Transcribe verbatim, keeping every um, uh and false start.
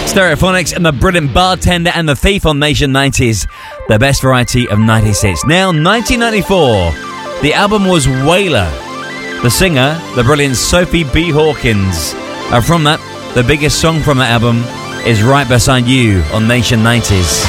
Stereophonics and the brilliant Bartender and the Thief on Nation nineties. The best variety of nineties hits. Now, nineteen ninety-four. The album was Wailer. The singer, the brilliant Sophie B. Hawkins. And from that, the biggest song from that album is Right Beside You on Nation nineties.